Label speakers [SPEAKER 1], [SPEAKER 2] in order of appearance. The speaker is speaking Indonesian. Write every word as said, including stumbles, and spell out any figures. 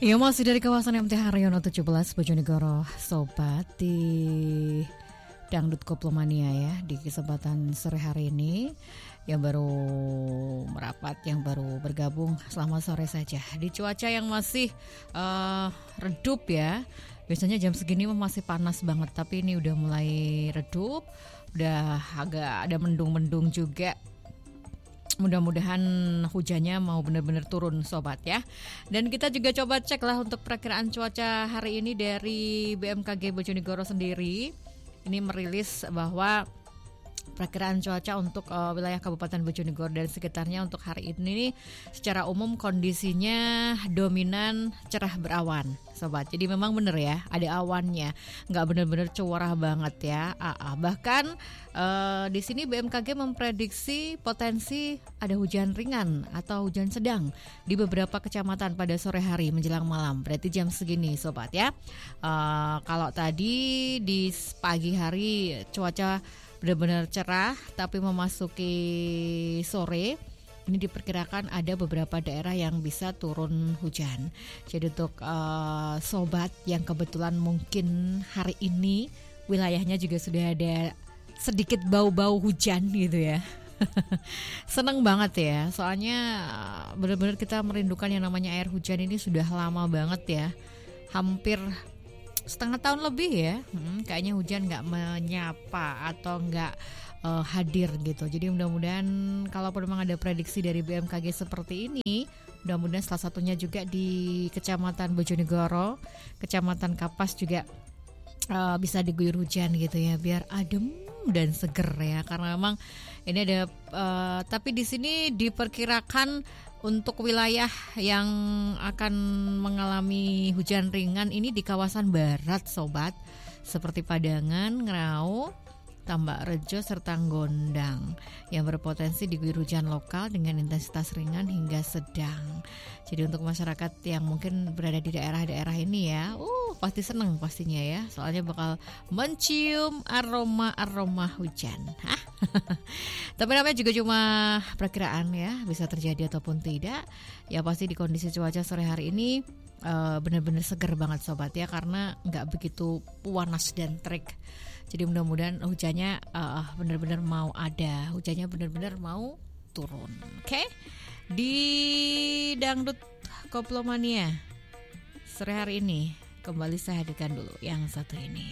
[SPEAKER 1] Ya masih dari kawasan M T Haryono tujuh belas Bojonegoro, sobat di Dangdut Koplomania ya. Di kesempatan sore hari ini yang baru merapat, yang baru bergabung, selamat sore saja. Di cuaca yang masih uh, redup ya. Biasanya jam segini masih panas banget, tapi ini udah mulai redup, udah agak ada mendung-mendung juga. Mudah-mudahan hujannya mau benar-benar turun sobat ya. Dan kita juga coba cek lah untuk perakiraan cuaca hari ini dari B M K G Bojonegoro sendiri. Ini merilis bahwa perakiraan cuaca untuk uh, wilayah Kabupaten Bojonegoro dan sekitarnya untuk hari ini secara umum kondisinya dominan cerah berawan sobat. Jadi memang benar ya, ada awannya, nggak benar-benar cerah banget ya. Aa, bahkan uh, di sini B M K G memprediksi potensi ada hujan ringan atau hujan sedang di beberapa kecamatan pada sore hari menjelang malam. Berarti jam segini sobat ya. Uh, kalau tadi di pagi hari cuaca benar-benar cerah, tapi memasuki sore ini diperkirakan ada beberapa daerah yang bisa turun hujan. Jadi untuk uh, sobat yang kebetulan mungkin hari ini wilayahnya juga sudah ada sedikit bau-bau hujan gitu ya. Seneng banget ya, soalnya benar-benar kita merindukan yang namanya air hujan ini sudah lama banget ya. Hampir setengah tahun lebih ya, hmm, kayaknya hujan nggak menyapa atau nggak uh, hadir gitu. Jadi mudah-mudahan kalau memang ada prediksi dari B M K G seperti ini, mudah-mudahan salah satunya juga di Kecamatan Bojonegoro, Kecamatan Kapas juga uh, bisa diguyur hujan gitu ya, biar adem dan seger ya. Karena memang ini ada, uh, tapi di sini diperkirakan untuk wilayah yang akan mengalami hujan ringan ini di kawasan barat sobat, seperti Padangan, Ngerau, Tambak Rejo, serta Gondang yang berpotensi diguyur hujan lokal dengan intensitas ringan hingga sedang. Jadi untuk masyarakat yang mungkin berada di daerah-daerah ini ya, uh pasti seneng pastinya ya, soalnya bakal mencium aroma-aroma hujan. Hah? Tapi namanya juga cuma perkiraan ya, bisa terjadi ataupun tidak. Ya pasti di kondisi cuaca sore hari ini uh, benar-benar seger banget sobat ya, karena nggak begitu panas dan terik. Jadi mudah-mudahan hujannya uh, benar-benar mau ada, hujannya benar-benar mau turun. Oke, okay? Di Dangdut Koplomania sore hari ini kembali saya hadirkan dulu yang satu ini.